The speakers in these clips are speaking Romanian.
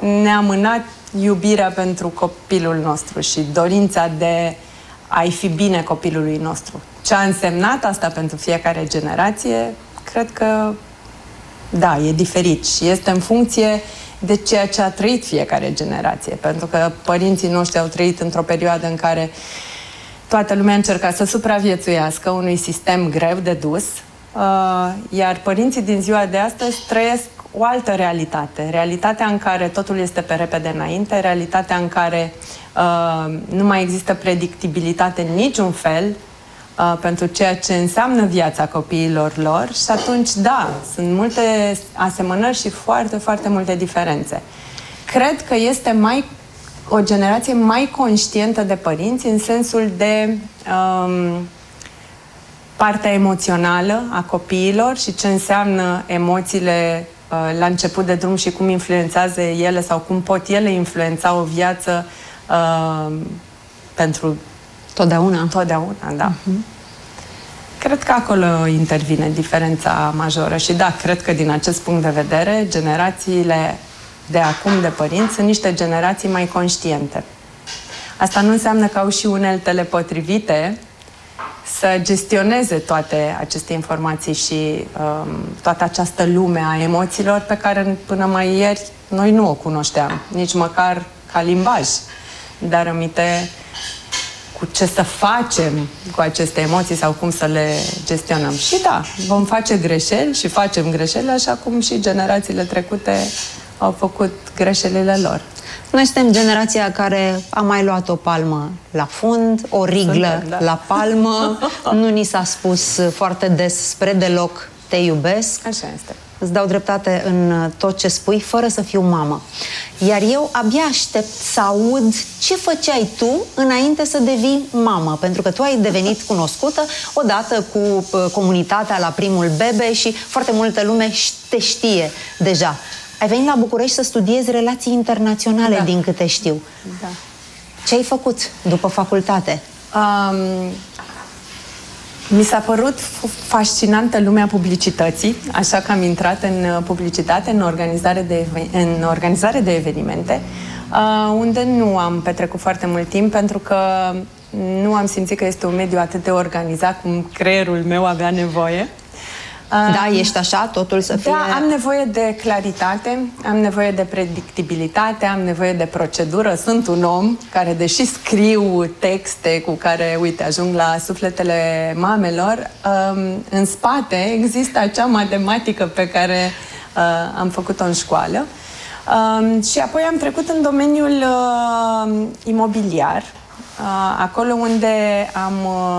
ne-a amânat iubirea pentru copilul nostru și dorința de a-i fi bine copilului nostru. Ce a însemnat asta pentru fiecare generație, cred că, da, e diferit și este în funcție de ceea ce a trăit fiecare generație. Pentru că părinții noștri au trăit într-o perioadă în care toată lumea încerca să supraviețuiască unui sistem greu de dus, iar părinții din ziua de astăzi trăiesc o altă realitate. Realitatea în care totul este pe repede înainte, realitatea în care nu mai există predictibilitate în niciun fel pentru ceea ce înseamnă viața copiilor lor și atunci, da, sunt multe asemănări și foarte, foarte multe diferențe. Cred că este o generație mai conștientă de părinți în sensul de partea emoțională a copiilor și ce înseamnă emoțiile la început de drum și cum influențează ele sau cum pot ele influența o viață pentru totdeauna. Totdeauna, da. Cred că acolo intervine diferența majoră și da, cred că din acest punct de vedere generațiile de acum de părinți sunt niște generații mai conștiente. Asta nu înseamnă că au și uneltele potrivite să gestioneze toate aceste informații și toată această lume a emoțiilor pe care până mai ieri noi nu o cunoșteam, nici măcar ca limbaj, dar aminte cu ce să facem cu aceste emoții sau cum să le gestionăm. Și da, vom face greșeli și facem greșeli așa cum și generațiile trecute au făcut greșelile lor. Noi suntem generația care a mai luat o palmă la fund, o riglă la palmă. Nu ni s-a spus foarte des spre deloc te iubesc. Așa este. Îți dau dreptate în tot ce spui, fără să fiu mamă. Iar eu abia aștept să aud ce făceai tu înainte să devii mamă. Pentru că tu ai devenit cunoscută odată cu comunitatea la primul bebe și foarte multă lume te știe deja. Ai venit la București să studiezi relații internaționale, din câte știu. Da. Ce ai făcut după facultate? Mi s-a părut fascinantă lumea publicității, așa că am intrat în publicitate, în organizare de evenimente, unde nu am petrecut foarte mult timp, pentru că nu am simțit că este un mediu atât de organizat cum creierul meu avea nevoie. Da, ești așa, totul să fie... Da, am nevoie de claritate, am nevoie de predictibilitate, am nevoie de procedură. Sunt un om care, deși scriu texte cu care, uite, ajung la sufletele mamelor, în spate există acea matematică pe care am făcut-o în școală. Și apoi am trecut în domeniul imobiliar, acolo unde am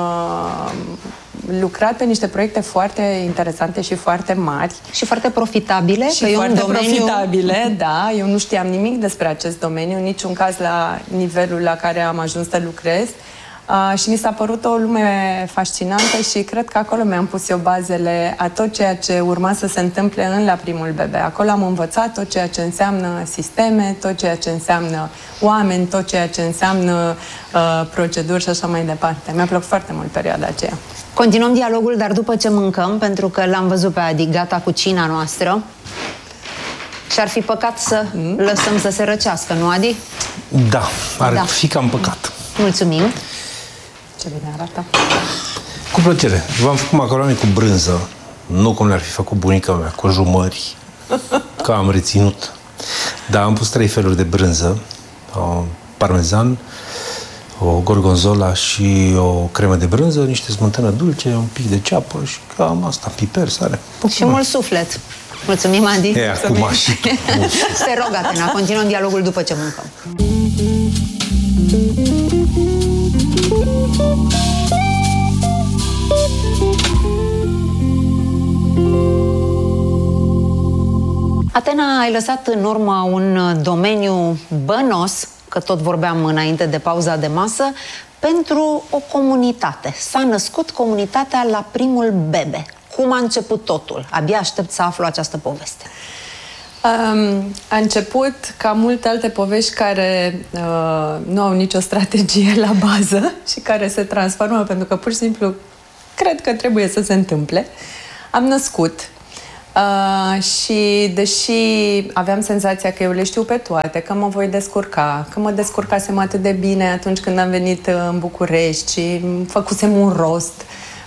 lucrat pe niște proiecte foarte interesante și foarte mari. Și foarte profitabile. Și foarte profitabile, da. Eu nu știam nimic despre acest domeniu, în niciun caz la nivelul la care am ajuns să lucrez. Și mi s-a părut o lume fascinantă și cred că acolo mi-am pus eu bazele a tot ceea ce urma să se întâmple în La Primul Bebe. Acolo am învățat tot ceea ce înseamnă sisteme, tot ceea ce înseamnă oameni, tot ceea ce înseamnă proceduri și așa mai departe. Mi-a plăcut foarte mult perioada aceea. Continuăm dialogul, dar după ce mâncăm, pentru că l-am văzut pe Adi gata cu cina noastră. Și ar fi păcat să lăsăm să se răcească, nu, Adi? Da, ar fi cam păcat. Mulțumim. Ce bine arată. Cu plăcere. V-am făcut macaroni cu brânză, nu cum le-ar fi făcut bunica mea, cu jumări, că am reținut. Dar am pus 3 feluri de brânză, parmezan, o gorgonzola și o cremă de brânză, niște smântână dulce, un pic de ceapă și cam asta, piper, sare. Și mult suflet. Mulțumim, Adi. E, acum și tu. Te rog, Atena, continuăm dialogul după ce mâncăm. Atena, ai lăsat în urmă un domeniu bănos, că tot vorbeam înainte de pauza de masă, pentru o comunitate. S-a născut comunitatea La Primul Bebe. Cum a început totul? Abia aștept să aflu această poveste. A început ca multe alte povești care nu au nicio strategie la bază și care se transformă pentru că pur și simplu cred că trebuie să se întâmple. Am născut. Și deși aveam senzația că eu le știu pe toate, că mă voi descurca, că mă descurcasem atât de bine atunci când am venit în București și făcusem un rost,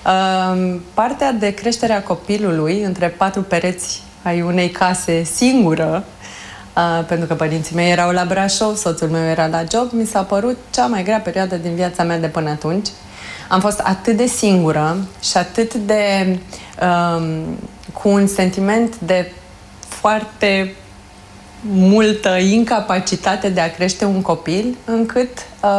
partea de creștere a copilului între patru pereți ai unei case singură, pentru că părinții mei erau la Brașov, soțul meu era la job, mi s-a părut cea mai grea perioadă din viața mea de până atunci. Am fost atât de singură și atât de cu un sentiment de foarte multă incapacitate de a crește un copil, încât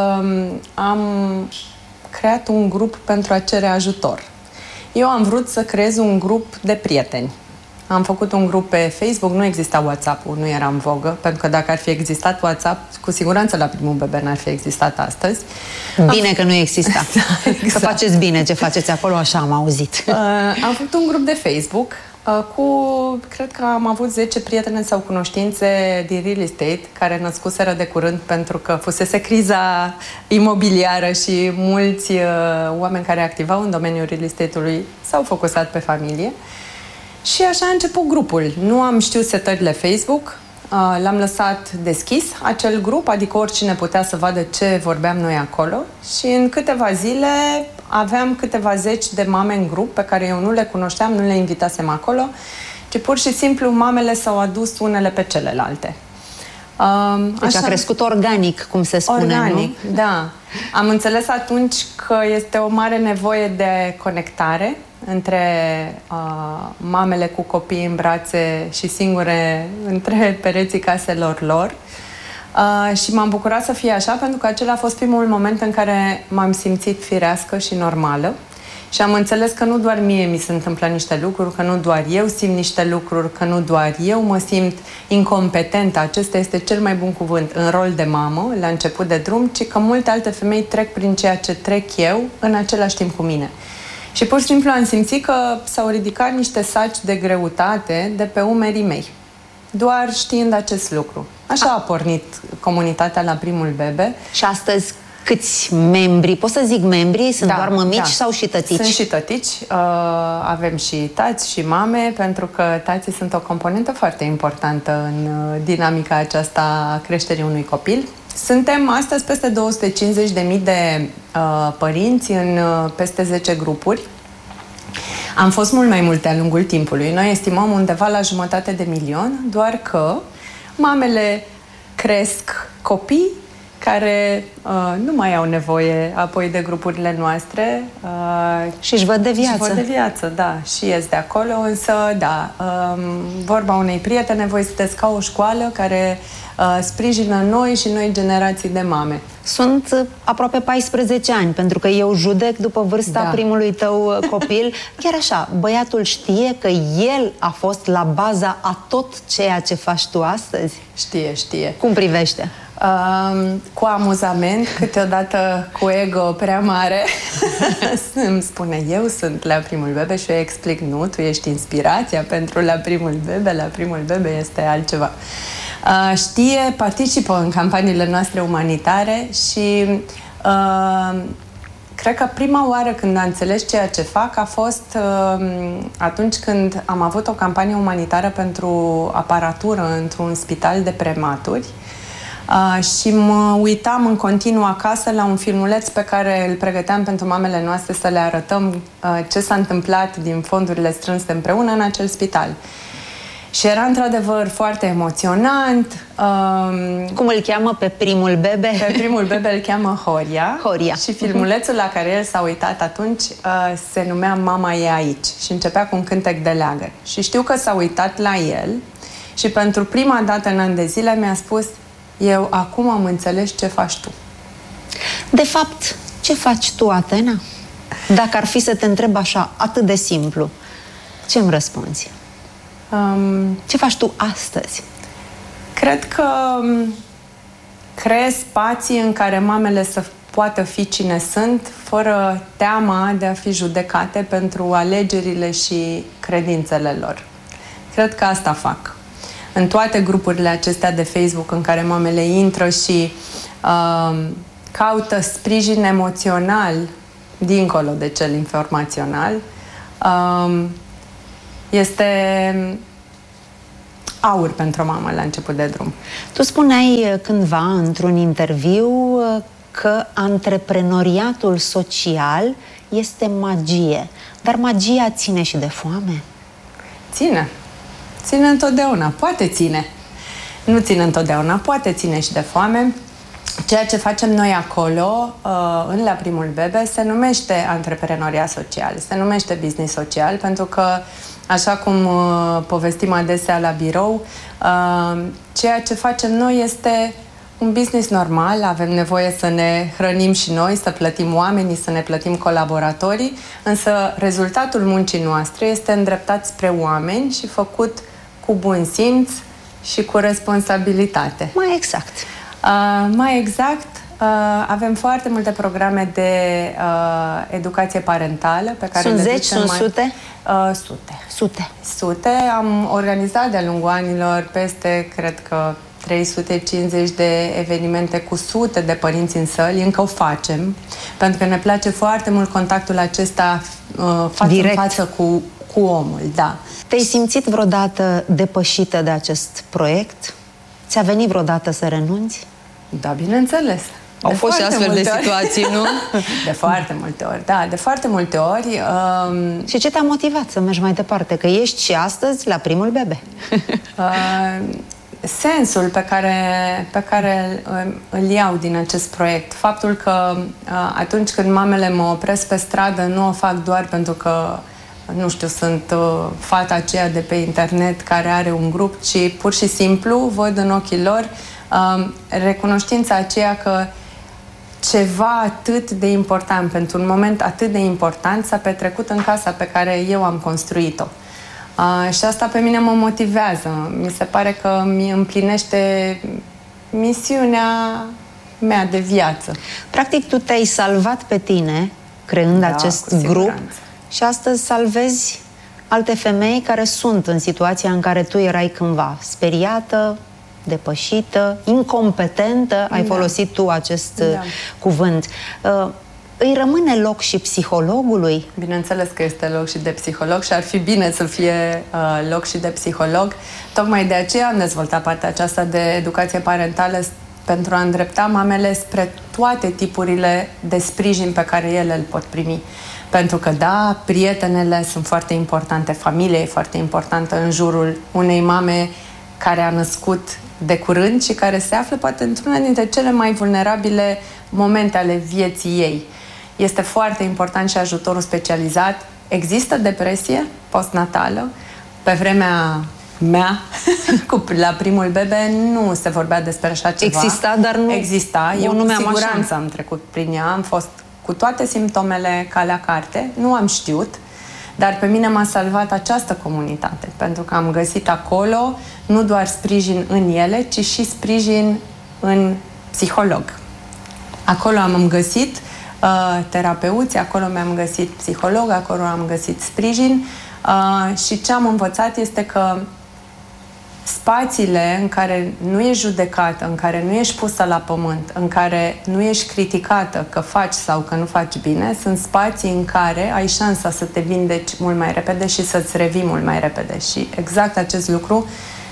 am creat un grup pentru a cere ajutor. Eu am vrut să creez un grup de prieteni. Am făcut un grup pe Facebook, nu exista WhatsApp-ul, nu era în vogă, pentru că dacă ar fi existat WhatsApp, cu siguranță la primul bebe n-ar fi existat astăzi. Bine că nu exista. Exact. Că faceți bine ce faceți acolo, așa am auzit. Am făcut un grup de Facebook cred că am avut 10 prietene sau cunoștințe din real estate care născuseră de curând pentru că fusese criza imobiliară și mulți oameni care activau în domeniul real estate-ului s-au focusat pe familie. Și așa a început grupul. Nu am știut setările Facebook, l-am lăsat deschis, acel grup, adică oricine putea să vadă ce vorbeam noi acolo și în câteva zile aveam câteva zeci de mame în grup pe care eu nu le cunoșteam, nu le invitasem acolo, ci pur și simplu mamele s-au adus unele pe celelalte. Deci a crescut organic, cum se spune, organic, nu? Da. Am înțeles atunci că este o mare nevoie de conectare între mamele cu copii în brațe și singure între pereții caselor lor. Și m-am bucurat să fie așa, pentru că acela a fost primul moment în care m-am simțit firească și normală. Și am înțeles că nu doar mie mi se întâmplă niște lucruri, că nu doar eu simt niște lucruri, că nu doar eu mă simt incompetentă, acesta este cel mai bun cuvânt, în rol de mamă, la început de drum, ci că multe alte femei trec prin ceea ce trec eu în același timp cu mine. Și pur și simplu am simțit că s-au ridicat niște saci de greutate de pe umerii mei, doar știind acest lucru. Așa a pornit comunitatea la primul bebe. Și astăzi câți membri? Pot să zic membri? Sunt doar mămici sau și tătici? Sunt și tătici. Avem și tați și mame, pentru că tații sunt o componentă foarte importantă în dinamica aceasta a creșterii unui copil. Suntem astăzi peste 250.000 de părinți în peste 10 grupuri. Am fost mult mai multe de-a lungul timpului. Noi estimăm undeva la 500.000, doar că mamele cresc copii care nu mai au nevoie apoi de grupurile noastre. Și își văd de viață. Și văd de viață, da. Și ies de acolo, însă, da, vorba unei prietene, voi sunteți ca o școală care sprijină noi și noi generații de mame. Sunt aproape 14 ani, pentru că eu judec după vârsta primului tău copil. Chiar așa, băiatul știe că el a fost la baza a tot ceea ce faci tu astăzi? Știe, știe. Cum privește? Cu amuzament, câteodată cu ego prea mare. Îmi spune, eu sunt la primul bebe și eu explic, nu, tu ești inspirația pentru la primul bebe este altceva. Știe, participă în campaniile noastre umanitare și cred că prima oară când a înțeles ceea ce fac a fost atunci când am avut o campanie umanitară pentru aparatură într-un spital de prematuri. Și mă uitam în continuu acasă la un filmuleț pe care îl pregăteam pentru mamele noastre să le arătăm ce s-a întâmplat din fondurile strânse împreună în acel spital. Și era într-adevăr foarte emoționant. Cum îl cheamă pe primul bebe? Pe primul bebe îl cheamă Horia. Horia. Și filmulețul la care el s-a uitat atunci se numea Mama e aici și începea cu un cântec de leagăr. Și știu că s-a uitat la el și pentru prima dată în ani de zile mi-a spus: eu acum am înțeles ce faci tu. De fapt, ce faci tu, Atena? Dacă ar fi să te întreb așa, atât de simplu, ce îmi răspunzi? Ce faci tu astăzi? Cred că creez spații în care mamele să poată fi cine sunt, fără teama de a fi judecate pentru alegerile și credințele lor. Cred că asta fac. În toate grupurile acestea de Facebook în care mamele intră și caută sprijin emoțional dincolo de cel informațional, Este aur pentru o mamă la început de drum. Tu spuneai cândva într-un interviu că antreprenoriatul social este magie. Dar magia ține și de foame? Ține. Ține întotdeauna. Poate ține. Nu ține întotdeauna. Poate ține și de foame. Ceea ce facem noi acolo, în La Primul Bebe, se numește antreprenoriat social. Se numește business social, pentru că, așa cum povestim adesea la birou, ceea ce facem noi este un business normal, avem nevoie să ne hrănim și noi, să plătim oamenii, să ne plătim colaboratorii, însă rezultatul muncii noastre este îndreptat spre oameni și făcut cu bun simț și cu responsabilitate. Mai exact. Mai exact, avem foarte multe programe de educație parentală pe care sunt le zeci, sunt sute? Sute. Am organizat de-a lungul anilor peste, cred că, 350 de evenimente cu sute de părinți în săli. Încă o facem, pentru că ne place foarte mult contactul acesta față direct, în față cu omul. Da. Te-ai simțit vreodată depășită de acest proiect? Ți-a venit vreodată să renunți? Da, bineînțeles. Au fost și astfel de situații, nu? De foarte multe ori, da, de foarte multe ori. Și ce te-a motivat să mergi mai departe? Că ești și astăzi La Primul Bebe. Sensul pe care îl iau din acest proiect. Faptul că atunci când mamele mă opresc pe stradă, nu o fac doar pentru că, nu știu, sunt fata aceea de pe internet care are un grup, ci pur și simplu văd în ochii lor recunoștința aceea că ceva atât de important, pentru un moment atât de important, s-a petrecut în casa pe care eu am construit-o. Și asta pe mine mă motivează. Mi se pare că mi împlinește misiunea mea de viață. Practic, tu te-ai salvat pe tine creând acest grup și astăzi salvezi alte femei care sunt în situația în care tu erai cândva speriată, depășită, incompetentă, ai folosit tu acest cuvânt. Îi rămâne loc și psihologului? Bineînțeles că este loc și de psiholog și ar fi bine să fie loc și de psiholog. Tocmai de aceea am dezvoltat partea aceasta de educație parentală, pentru a îndrepta mamele spre toate tipurile de sprijin pe care ele îl pot primi. Pentru că, da, prietenele sunt foarte importante, familia e foarte importantă în jurul unei mame care a născut de curând și care se află poate într-una dintre cele mai vulnerabile momente ale vieții ei. Este foarte important și ajutorul specializat. Există depresie postnatală. Pe vremea mea, La Primul Bebe, nu se vorbea despre așa ceva. Exista, dar nu... Exista. Eu cu siguranță am trecut prin ea. Am fost cu toate simptomele ca la carte. Nu am știut. Dar pe mine m-a salvat această comunitate. Pentru că am găsit acolo nu doar sprijin în ele, ci și sprijin în psiholog. Acolo am găsit terapeuți, acolo mi-am găsit psiholog, acolo am găsit sprijin și ce am învățat este că spațiile în care nu ești judecată, în care nu ești pusă la pământ, în care nu ești criticată că faci sau că nu faci bine, sunt spații în care ai șansa să te vindeci mult mai repede și să-ți revii mult mai repede. Și exact acest lucru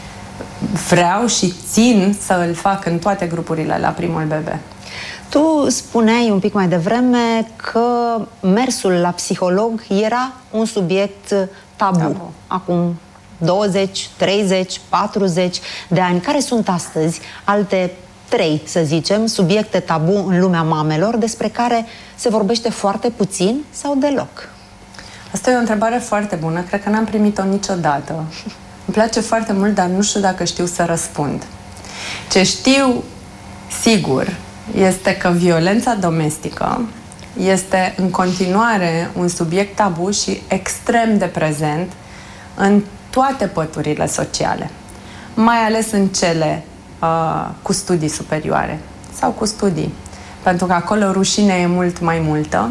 vreau și țin să îl fac în toate grupurile La Primul Bebe. Tu spuneai un pic mai devreme că mersul la psiholog era un subiect tabu. Acum 20, 30, 40 de ani. Care sunt astăzi alte 3, să zicem, subiecte tabu în lumea mamelor despre care se vorbește foarte puțin sau deloc? Asta e o întrebare foarte bună. Cred că n-am primit-o niciodată. Îmi place foarte mult, dar nu știu dacă știu să răspund. Ce știu sigur este că violența domestică este în continuare un subiect tabu și extrem de prezent în toate păturile sociale, mai ales în cele cu studii superioare sau cu studii, pentru că acolo rușinea e mult mai multă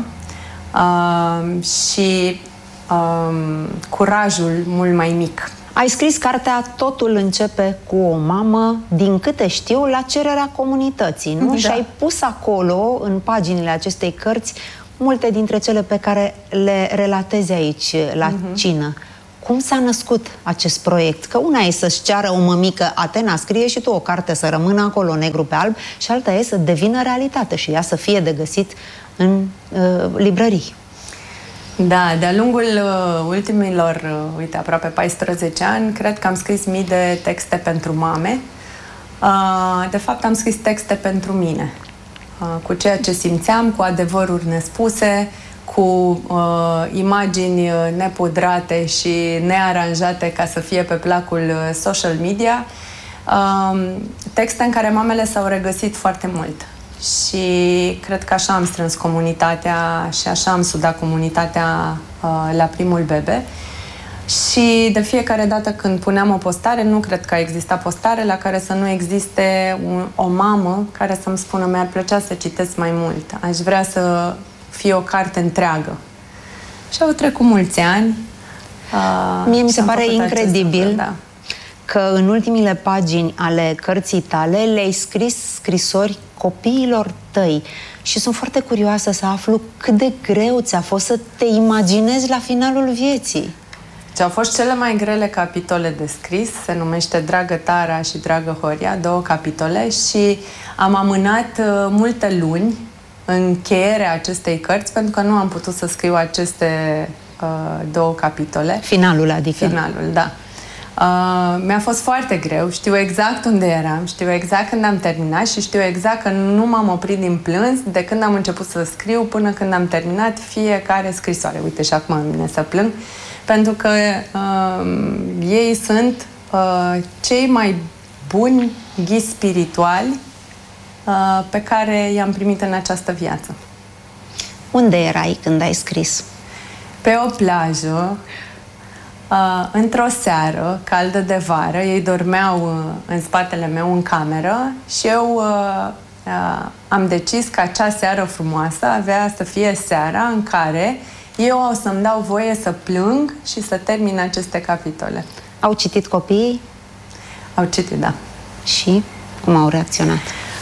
și curajul mult mai mic. Ai scris cartea Totul începe cu o mamă, din câte știu, la cererea comunității, nu? Da. Și ai pus acolo, în paginile acestei cărți, multe dintre cele pe care le relatezi aici la cină. Cum s-a născut acest proiect? Că una e să-și ceară o mămică, Atena, scrie și tu o carte să rămână acolo negru pe alb, și alta e să devină realitate și ea să fie de găsit în librării. Da, de-a lungul ultimilor, uite, aproape 14 ani, cred că am scris mii de texte pentru mame. De fapt, am scris texte pentru mine, cu ceea ce simțeam, cu adevăruri nespuse, cu imagini nepudrate și nearanjate ca să fie pe placul social media, texte în care mamele s-au regăsit foarte mult. Și cred că așa am strâns comunitatea și așa am sudat comunitatea la primul bebe. Și de fiecare dată când puneam o postare, nu cred că a existat postare la care să nu existe o mamă care să-mi spună: mi-ar plăcea să citesc mai mult, aș vrea să fie o carte întreagă. Și au trecut mulți ani. Mie mi se pare incredibil da, că în ultimile pagini ale cărții tale le-ai scris scrisori copiilor tăi și sunt foarte curioasă să aflu cât de greu ți-a fost să te imaginezi la finalul vieții. Ce au fost cele mai grele capitole de scris, se numește Dragă Tara și Dragă Horia, 2 capitole, și am amânat multe luni încheierea acestei cărți pentru că nu am putut să scriu aceste 2 capitole. Finalul, adică. Finalul, da. Mi-a fost foarte greu, știu exact unde eram, știu exact când am terminat și știu exact că nu m-am oprit din plâns de când am început să scriu până când am terminat fiecare scrisoare. Uite, și acum îmi vine să plâng, pentru că ei sunt cei mai buni ghizi spirituali pe care i-am primit în această viață. Unde erai când ai scris? Pe o plajă, într-o seară caldă de vară. Ei dormeau în spatele meu în cameră și eu am decis că acea seară frumoasă avea să fie seara în care eu o să-mi dau voie să plâng și să termin aceste capitole. Au citit copiii? Au citit, da. Și cum au reacționat?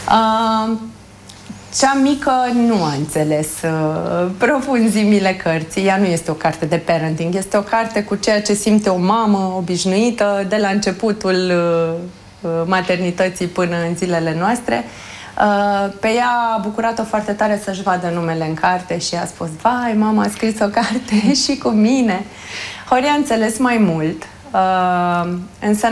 Cea mică nu a înțeles profunzimile cărții. Ea nu este o carte de parenting, este o carte cu ceea ce simte o mamă obișnuită de la începutul maternității până în zilele noastre. Pe ea a bucurat-o foarte tare să-și vadă numele în carte și a spus: vai, mama a scris o carte și cu mine. Horia a înțeles mai mult, însă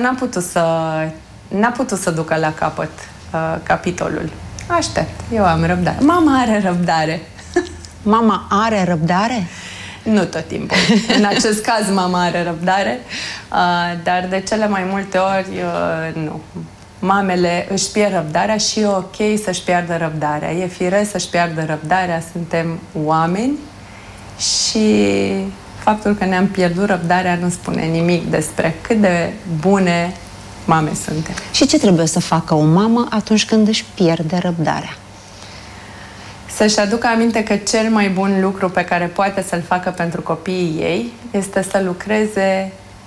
n-a putut să ducă la capăt capitolul. Aștept, eu am răbdare. Mama are răbdare. Mama are răbdare? Nu tot timpul. În acest caz mama are răbdare, dar de cele mai multe ori nu. Mamele își pierd răbdarea și e ok să-și piardă răbdarea. E firesc să-și piardă răbdarea, suntem oameni și faptul că ne-am pierdut răbdarea nu spune nimic despre cât de bune mame suntem. Și ce trebuie să facă o mamă atunci când își pierde răbdarea? Să-și aducă aminte că cel mai bun lucru pe care poate să-l facă pentru copiii ei este să lucreze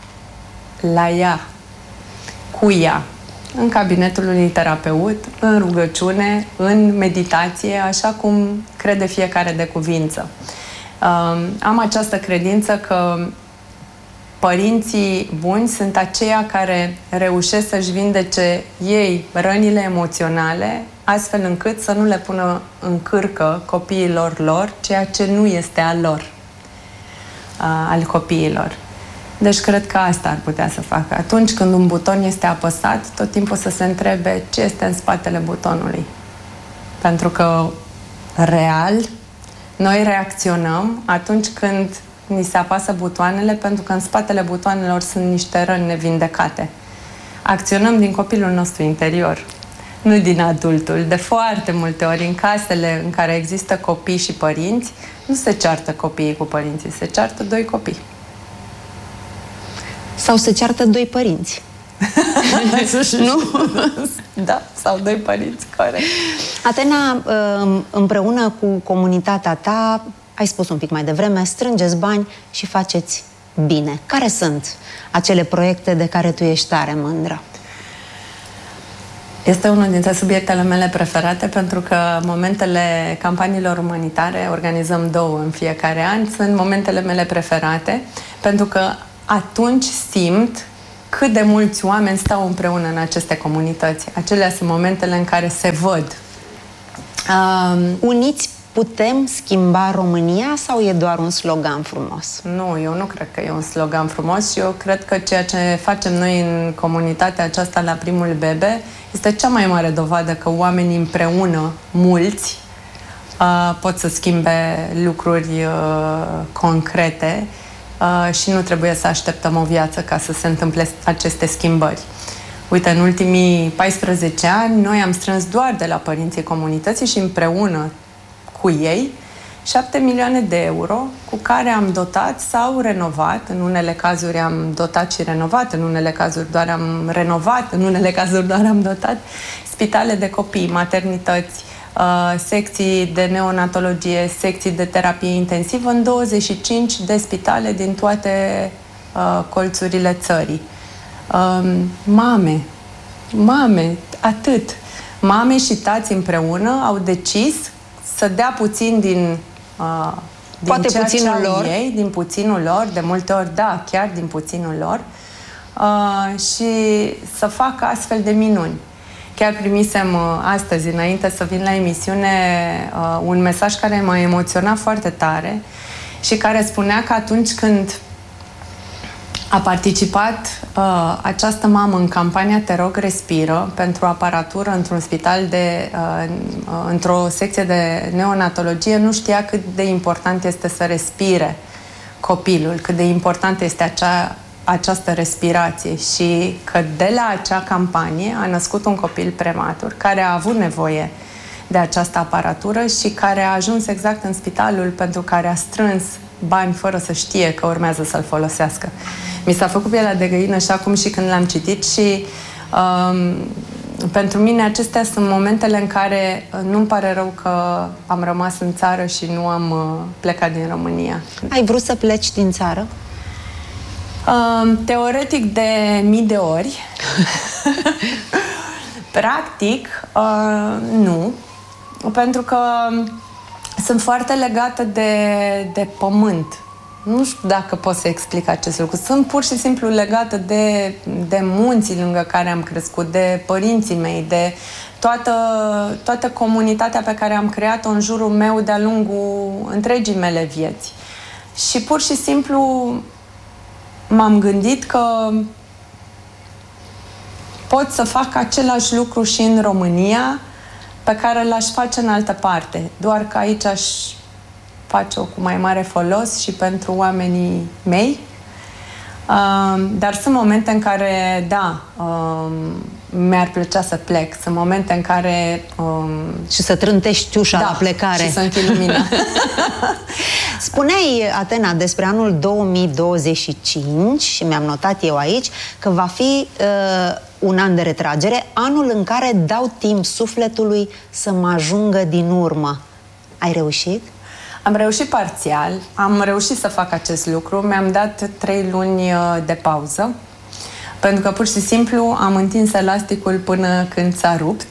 la ea, cu ea, în cabinetul unui terapeut, în rugăciune, în meditație, așa cum crede fiecare de cuvință. Am această credință că părinții buni sunt aceia care reușesc să-și vindece ei rănile emoționale, astfel încât să nu le pună în cârcă copiilor lor ceea ce nu este al lor, al copiilor. Deci cred că asta ar putea să facă. Atunci când un buton este apăsat, tot timpul să se întrebe ce este în spatele butonului. Pentru că, real, noi reacționăm atunci când ni se apasă butoanele, pentru că în spatele butoanelor sunt niște răni nevindecate. Acționăm din copilul nostru interior, nu din adultul. De foarte multe ori, în casele în care există copii și părinți, nu se ceartă copiii cu părinții, se ceartă 2 copii. Sau se ceartă 2 părinți. Nu? Da, sau 2 părinți, corect. Atena, împreună cu comunitatea ta, ai spus un pic mai devreme, strângeți bani și faceți bine. Care sunt acele proiecte de care tu ești tare mândră? Este unul dintre subiectele mele preferate, pentru că momentele campaniilor umanitare, organizăm 2 în fiecare an, sunt momentele mele preferate, pentru că atunci simt cât de mulți oameni stau împreună în aceste comunități. Acelea sunt momentele în care se văd. Uniți putem schimba România sau e doar un slogan frumos? Nu, eu nu cred că e un slogan frumos și eu cred că ceea ce facem noi în comunitatea aceasta la primul bebe este cea mai mare dovadă că oamenii împreună, mulți, pot să schimbe lucruri concrete și nu trebuie să așteptăm o viață ca să se întâmple aceste schimbări. Uite, în ultimii 14 ani, noi am strâns doar de la părinții comunității și împreună cu ei 7 milioane de euro cu care am dotat sau renovat, în unele cazuri am dotat și renovat, în unele cazuri doar am renovat, în unele cazuri doar am dotat, spitale de copii, maternități, secții de neonatologie, secții de terapie intensivă în 25 de spitale din toate colțurile țării. Mame, atât. Mame și tați împreună au decis să dea puțin din poate ceea puținul ce au lor. ei, din puținul lor, de multe ori, da, chiar din puținul lor, și să facă astfel de minuni. Chiar primisem astăzi, înainte să vin la emisiune, un mesaj care m-a emoționat foarte tare și care spunea că atunci când a participat această mamă în campania Te rog, respiră pentru aparatură într-un spital într-o secție de neonatologie, nu știa cât de important este să respire copilul, cât de important este această respirație și că de la acea campanie a născut un copil prematur care a avut nevoie de această aparatură și care a ajuns exact în spitalul pentru care a strâns bani fără să știe că urmează să-l folosească. Mi s-a făcut pielea de găină și acum și când l-am citit și pentru mine acestea sunt momentele în care nu-mi pare rău că am rămas în țară și nu am plecat din România. Ai vrut să pleci din țară? Teoretic de mii de ori. Practic, nu. Pentru că sunt foarte legată de pământ. Nu știu dacă pot să explic acest lucru. Sunt pur și simplu legată de munții lângă care am crescut, de părinții mei, de toată comunitatea pe care am creat-o în jurul meu de-a lungul întregii mele vieți. Și pur și simplu m-am gândit că pot să fac același lucru și în România pe care l-aș face în altă parte. Doar că aici aș face-o cu mai mare folos și pentru oamenii mei. Dar sunt momente în care, da, mi-ar plăcea să plec. Sunt momente în care... și să trântești ușa la plecare. Și să închid lumina. Spuneai, Atena, despre anul 2025 și mi-am notat eu aici că va fi un an de retragere, anul în care dau timp sufletului să mă ajungă din urmă. Ai reușit? Am reușit parțial, am reușit să fac acest lucru, mi-am dat 3 luni de pauză, pentru că pur și simplu am întins elasticul până când s-a rupt.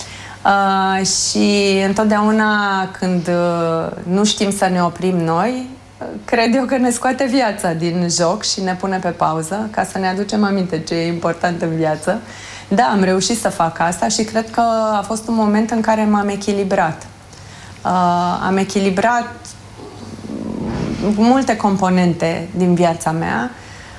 Și întotdeauna când nu știm să ne oprim noi, cred eu că ne scoate viața din joc și ne pune pe pauză, ca să ne aducem aminte ce e important în viață. Da, am reușit să fac asta și cred că a fost un moment în care m-am echilibrat. Am echilibrat multe componente din viața mea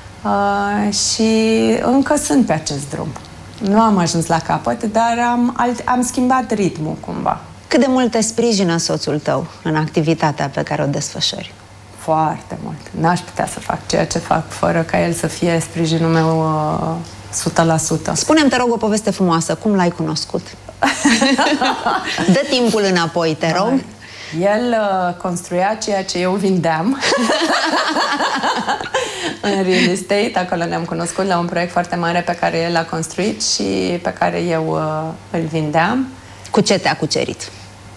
și încă sunt pe acest drum. Nu am ajuns la capăt, dar am schimbat ritmul cumva. Cât de mult te sprijină soțul tău în activitatea pe care o desfășori? Foarte mult. N-aș putea să fac ceea ce fac fără ca el să fie sprijinul meu 100%. Spune-mi, te rog, o poveste frumoasă. Cum l-ai cunoscut? Dă timpul înapoi, te rog. El construia ceea ce eu vindeam în real estate. Acolo ne-am cunoscut la un proiect foarte mare pe care el l-a construit și pe care eu îl vindeam. Cu ce te-a cucerit?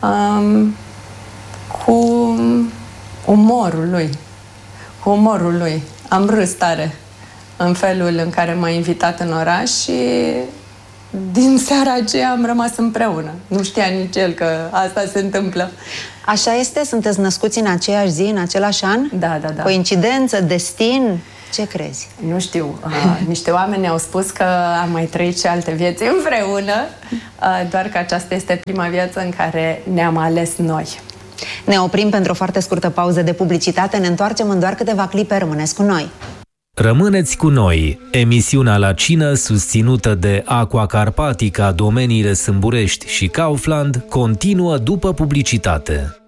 Cu umorul lui. Cu umorul lui. Am râs tare în felul în care m-a invitat în oraș și din seara aceea am rămas împreună. Nu știa nici el că asta se întâmplă. Așa este? Sunteți născuți în aceeași zi, în același an? Da. Coincidență, destin? Ce crezi? Nu știu. Niște oameni au spus că am mai trăit și alte vieți împreună, doar că aceasta este prima viață în care ne-am ales noi. Ne oprim pentru o foarte scurtă pauză de publicitate, ne întoarcem în doar câteva clipe, rămâneți cu noi. Rămâneți cu noi, emisiunea La Cină, susținută de Aqua Carpatica, domeniile Sâmburești și Kaufland, continuă după publicitate.